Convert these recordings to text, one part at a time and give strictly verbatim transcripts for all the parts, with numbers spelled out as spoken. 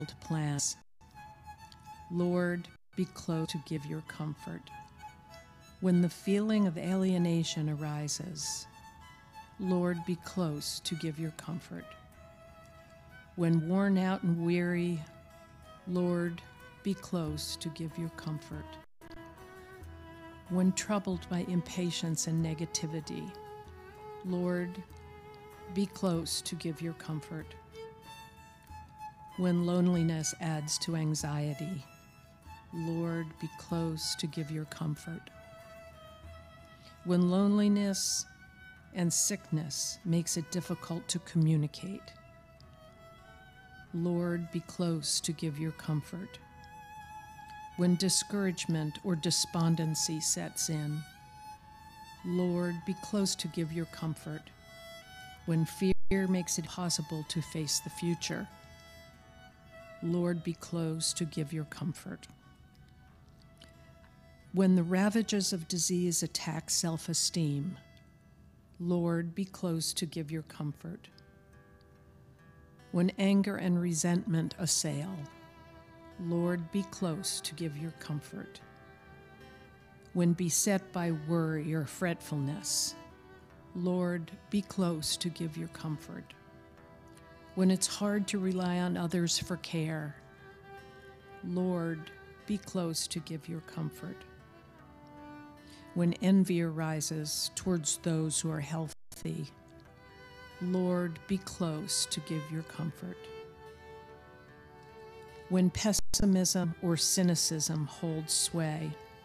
plans. Lord, be close to give your comfort. When the feeling of alienation arises, Lord, be close to give your comfort. When worn out and weary, Lord, be close to give your comfort. When troubled by impatience and negativity, Lord, be close to give your comfort. When loneliness adds to anxiety, Lord, be close to give your comfort. When loneliness and sickness makes it difficult to communicate, Lord, be close to give your comfort. When discouragement or despondency sets in, Lord, be close to give your comfort. When fear makes it possible to face the future, Lord, be close to give your comfort. When the ravages of disease attack self-esteem, Lord, be close to give your comfort. When anger and resentment assail, Lord, be close to give your comfort. When beset by worry or fretfulness, Lord, be close to give your comfort. When it's hard to rely on others for care, Lord, be close to give your comfort. When envy arises towards those who are healthy, Lord, be close to give your comfort. When pessimism or cynicism holds sway,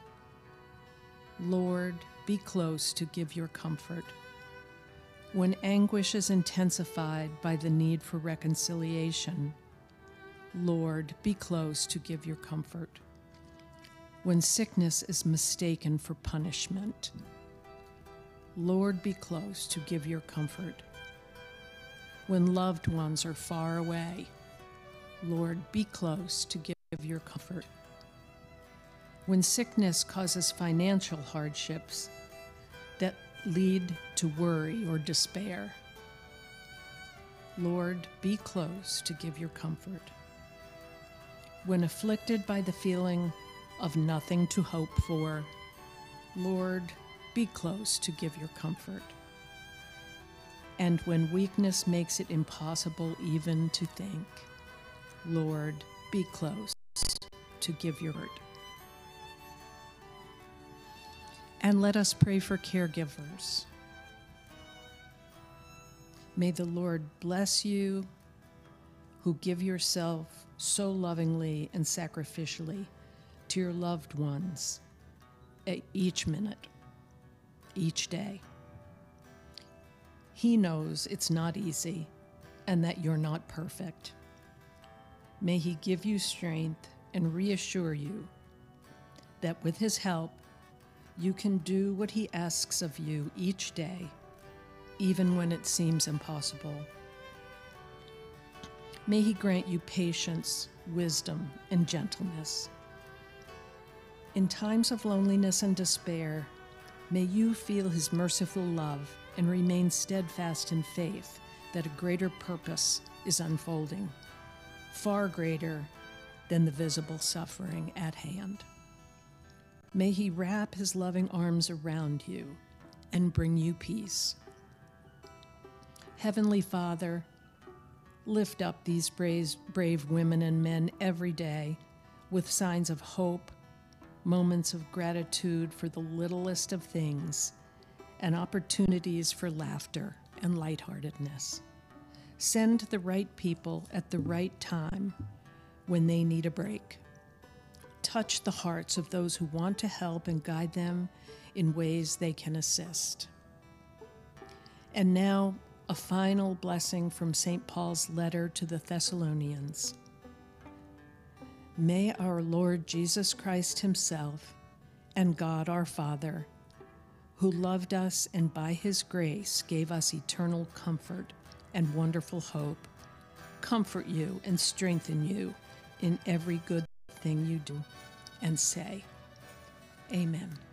Lord, be close to give your comfort. When anguish is intensified by the need for reconciliation, Lord, be close to give your comfort. When sickness is mistaken for punishment, Lord, be close to give your comfort. When loved ones are far away, Lord, be close to give your comfort. When sickness causes financial hardships that lead to worry or despair, Lord, be close to give your comfort. When afflicted by the feeling of nothing to hope for, Lord, be close to give your comfort. And when weakness makes it impossible even to think, Lord, be close to give your comfort. And let us pray for caregivers. May the Lord bless you who give yourself so lovingly and sacrificially to your loved ones at each minute, each day. He knows it's not easy and that you're not perfect. May He give you strength and reassure you that with His help, you can do what He asks of you each day, even when it seems impossible. May He grant you patience, wisdom, and gentleness. In times of loneliness and despair, may you feel His merciful love and remain steadfast in faith that a greater purpose is unfolding, far greater than the visible suffering at hand. May He wrap His loving arms around you and bring you peace. Heavenly Father, lift up these brave, brave women and men every day with signs of hope, moments of gratitude for the littlest of things, and opportunities for laughter and lightheartedness. Send the right people at the right time when they need a break. Touch the hearts of those who want to help and guide them in ways they can assist. And now, a final blessing from Saint Paul's letter to the Thessalonians. May our Lord Jesus Christ Himself and God our Father, who loved us and by His grace gave us eternal comfort and wonderful hope, comfort you and strengthen you in every good thing you do and say. Amen.